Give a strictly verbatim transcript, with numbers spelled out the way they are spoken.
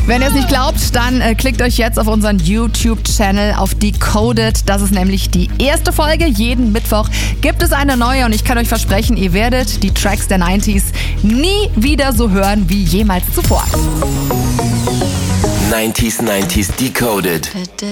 Wenn ihr es nicht glaubt, dann äh, klickt euch jetzt auf unseren YouTube-Channel auf Decoded. Das ist nämlich die erste Folge. Jeden Mittwoch gibt es eine neue und ich kann euch versprechen, ihr werdet die Tracks der neunziger nie wieder so hören wie jemals zuvor. neunziger neunziger Decoded.